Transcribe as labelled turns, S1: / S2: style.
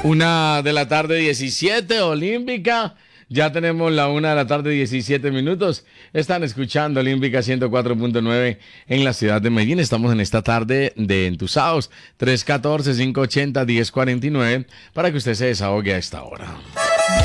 S1: 1:17, Olímpica. Ya tenemos la 1:17. Están escuchando Olímpica 104.9 en la ciudad de Medellín. Estamos en esta tarde de entusados. 314-580-1049 para que usted se desahogue a esta hora.